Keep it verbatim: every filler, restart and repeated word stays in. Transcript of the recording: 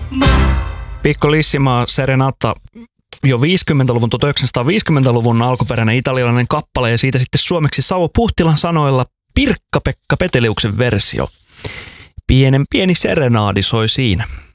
Piccolissima Serenata, jo viisikymmentäluvun, tuhatyhdeksänsataaviisikymmentäluvun alkuperäinen italialainen kappale ja siitä sitten suomeksi Sauvo Puhtilan sanoilla Pirkka-Pekka Peteliuksen versio. Pienen pieni serenaadi soi siinä.